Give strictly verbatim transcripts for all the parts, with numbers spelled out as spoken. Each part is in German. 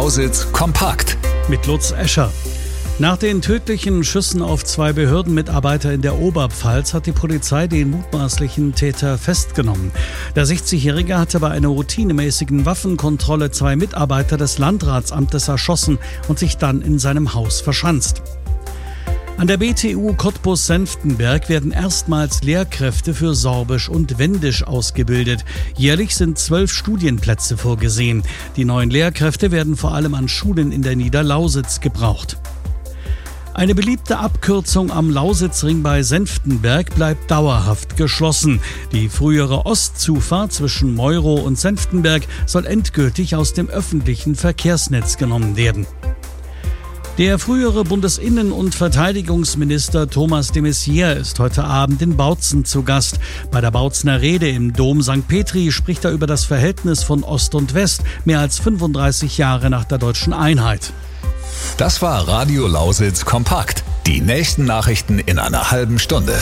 Lausitz kompakt mit Lutz Escher. Nach den tödlichen Schüssen auf zwei Behördenmitarbeiter in der Oberpfalz hat die Polizei den mutmaßlichen Täter festgenommen. Der sechzigjährige hatte bei einer routinemäßigen Waffenkontrolle zwei Mitarbeiter des Landratsamtes erschossen und sich dann in seinem Haus verschanzt. An der B T U Cottbus-Senftenberg werden erstmals Lehrkräfte für Sorbisch und Wendisch ausgebildet. Jährlich sind zwölf Studienplätze vorgesehen. Die neuen Lehrkräfte werden vor allem an Schulen in der Niederlausitz gebraucht. Eine beliebte Abkürzung am Lausitzring bei Senftenberg bleibt dauerhaft geschlossen. Die frühere Ostzufahrt zwischen Meuro und Senftenberg soll endgültig aus dem öffentlichen Verkehrsnetz genommen werden. Der frühere Bundesinnen- und Verteidigungsminister Thomas de Maizière ist heute Abend in Bautzen zu Gast. Bei der Bautzener Rede im Dom Sankt Petri spricht er über das Verhältnis von Ost und West, mehr als fünfunddreißig Jahre nach der deutschen Einheit. Das war Radio Lausitz kompakt. Die nächsten Nachrichten in einer halben Stunde.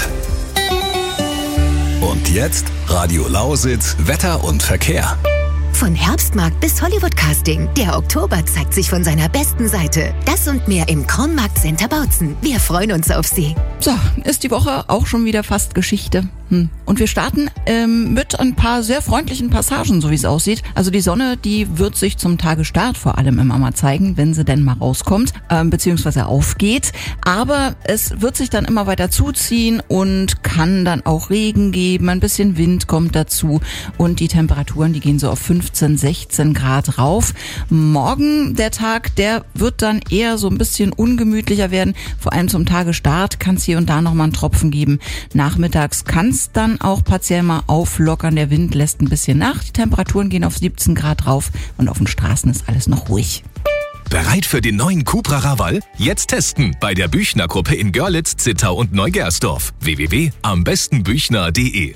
Und jetzt Radio Lausitz Wetter und Verkehr. Von Herbstmarkt bis Hollywood-Casting. Der Oktober zeigt sich von seiner besten Seite. Das und mehr im Kronmarkt Center Bautzen. Wir freuen uns auf Sie. So, ist die Woche auch schon wieder fast Geschichte. Hm. Und wir starten ähm, mit ein paar sehr freundlichen Passagen, so wie es aussieht. Also die Sonne, die wird sich zum Tagestart vor allem immer mal zeigen, wenn sie denn mal rauskommt, ähm, beziehungsweise aufgeht. Aber es wird sich dann immer weiter zuziehen und kann dann auch Regen geben. Ein bisschen Wind kommt dazu und die Temperaturen, die gehen so auf fünfzehn, sechzehn Grad rauf. Morgen, der Tag, der wird dann eher so ein bisschen ungemütlicher werden. Vor allem zum Tagestart kann es hier und da nochmal einen Tropfen geben. Nachmittags kann es dann auch partiell mal auflockern. Der Wind lässt ein bisschen nach. Die Temperaturen gehen auf siebzehn Grad rauf und auf den Straßen ist alles noch ruhig. Bereit für den neuen Cupra Raval? Jetzt testen bei der Büchner Gruppe in Görlitz, Zittau und Neugersdorf. w w w punkt am besten büchner punkt de.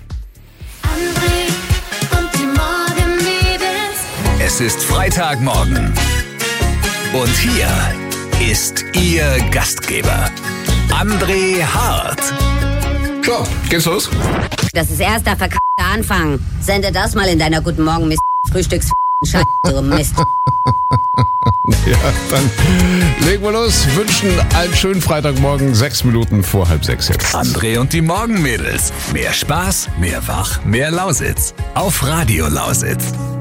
Es ist Freitagmorgen. Und hier ist Ihr Gastgeber, André Hart. So, geht's los? Das ist erst der verkackte Anfang. Sende das mal in deiner Guten Morgen Mist Frühstücks Scheiße, du Mist. Ja, dann legen wir los. Wünschen einen schönen Freitagmorgen, sechs Minuten vor halb sechs jetzt. André und die Morgenmädels. Mehr Spaß, mehr Wach, mehr Lausitz. Auf Radio Lausitz.